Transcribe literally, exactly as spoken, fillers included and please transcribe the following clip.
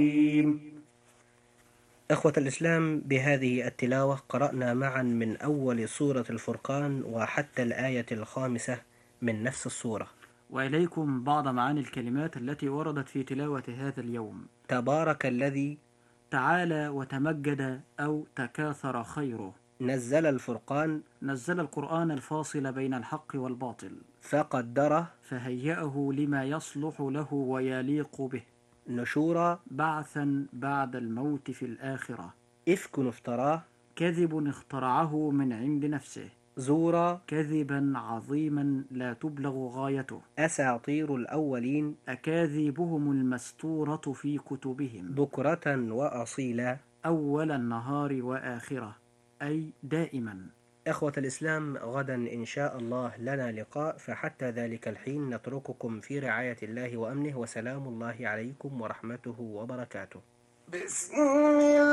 إخوة الإسلام، بهذه التلاوة قرأنا معا من أول سورة الفرقان وحتى الآية الخامسة من نفس السورة. وإليكم بعض معاني الكلمات التي وردت في تلاوة هذا اليوم. تبارك الذي تعالى وتمجد أو تكاثر خيره. نزل الفرقان نزل القرآن الفاصل بين الحق والباطل، فقدره فهيأه لما يصلح له ويليق به. نشورا بعثا بعد الموت في الآخرة. إفك افتراه كذب اخترعه من عند نفسه. زورا كذبا عظيما لا تبلغ غايته. أساطير الأولين أكاذيبهم المستورة في كتبهم. بكرة وأصيلا أول النهار وآخرة، أي دائما. إخوة الإسلام، غدا إن شاء الله لنا لقاء، فحتى ذلك الحين نترككم في رعاية الله وأمنه، وسلام الله عليكم ورحمته وبركاته. بسم الله